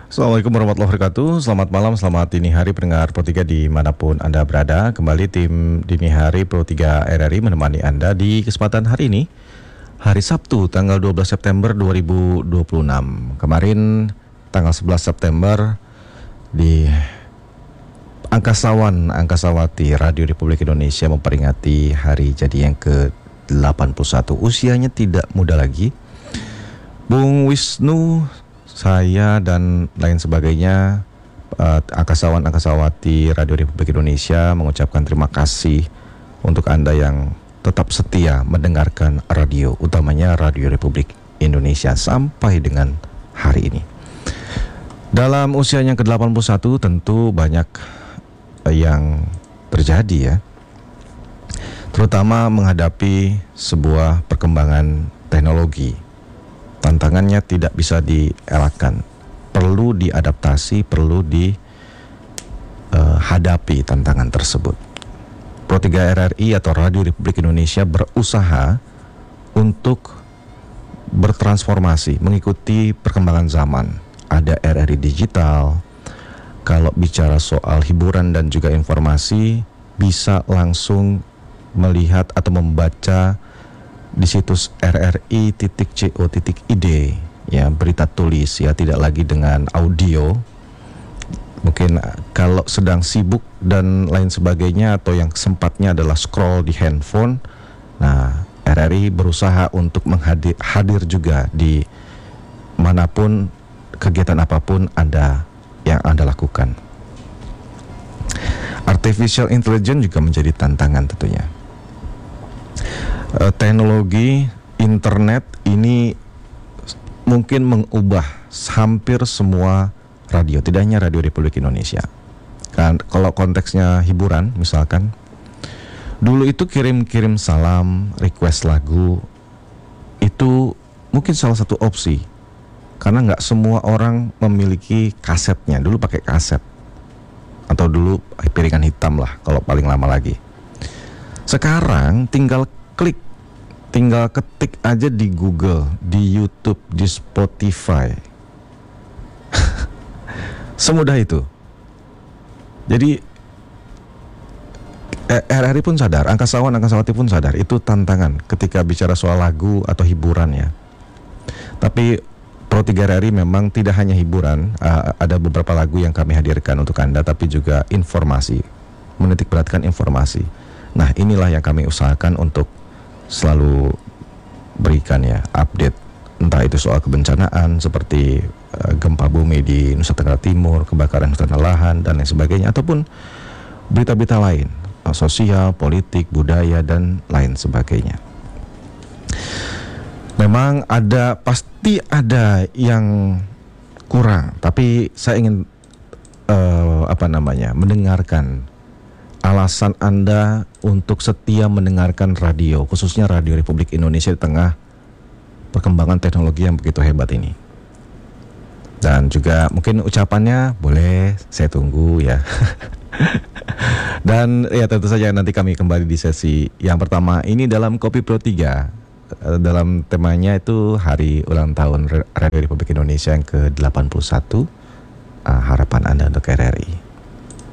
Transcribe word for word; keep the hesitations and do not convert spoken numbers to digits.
Assalamualaikum warahmatullahi wabarakatuh. Selamat malam, selamat dini hari pendengar Pro tiga dimanapun Anda berada. Kembali tim dini hari Pro tiga R R I menemani Anda di kesempatan hari ini, hari Sabtu tanggal dua belas September dua ribu dua puluh enam. Kemarin tanggal sebelas September di Angkasawan Angkasawati Radio Republik Indonesia memperingati hari jadi yang ke delapan puluh satu. Usianya tidak muda lagi. Bung Wisnu, saya dan lain sebagainya, uh, Angkasawan Angkasawati Radio Republik Indonesia mengucapkan terima kasih untuk Anda yang tetap setia mendengarkan radio, utamanya Radio Republik Indonesia sampai dengan hari ini. Dalam usianya ke delapan puluh satu tentu banyak uh, yang terjadi ya, terutama menghadapi sebuah perkembangan teknologi. Tantangannya tidak bisa dielakkan, perlu diadaptasi, perlu dihadapi uh, tantangan tersebut. Pro tiga R R I atau Radio Republik Indonesia berusaha untuk bertransformasi, mengikuti perkembangan zaman. Ada R R I digital, kalau bicara soal hiburan dan juga informasi, bisa langsung melihat atau membaca di situs r r i titik co titik i d, ya, berita tulis, ya, tidak lagi dengan audio. Mungkin kalau sedang sibuk dan lain sebagainya, atau yang sempatnya adalah scroll di handphone, nah R R I berusaha untuk menghadir hadir juga di manapun, kegiatan apapun Anda yang Anda lakukan. Artificial intelligence juga menjadi tantangan tentunya. Uh, teknologi internet ini mungkin mengubah hampir semua radio, tidak hanya Radio Republik Indonesia. Kan kalau konteksnya hiburan misalkan, dulu itu kirim-kirim salam, request lagu, itu mungkin salah satu opsi, karena nggak semua orang memiliki kasetnya. Dulu pakai kaset, atau dulu piringan hitam lah kalau paling lama lagi. Sekarang tinggal klik, tinggal ketik aja di Google, di YouTube, di Spotify. Semudah itu. Jadi R R I pun sadar, Angkasawan Angkasawati pun sadar, itu tantangan ketika bicara soal lagu atau hiburan ya. Tapi Pro tiga R R I memang tidak hanya hiburan, uh, ada beberapa lagu yang kami hadirkan untuk Anda, tapi juga informasi, menitik beratkan informasi. Nah, inilah yang kami usahakan untuk selalu berikan ya, update, entah itu soal kebencanaan seperti uh, gempa bumi di Nusa Tenggara Timur, kebakaran hutan dan lahan dan lain sebagainya, ataupun berita-berita lain, uh, sosial, politik, budaya dan lain sebagainya. Memang ada, pasti ada yang kurang, tapi saya ingin uh, apa namanya mendengarkan alasan Anda untuk setia mendengarkan radio, khususnya Radio Republik Indonesia di tengah perkembangan teknologi yang begitu hebat ini. Dan juga mungkin ucapannya boleh saya tunggu ya. Dan ya tentu saja nanti kami kembali di sesi yang pertama ini dalam Kopi Pro tiga. Dalam temanya itu hari ulang tahun Radio Republik Indonesia yang ke delapan puluh satu. uh, Harapan Anda untuk R R I.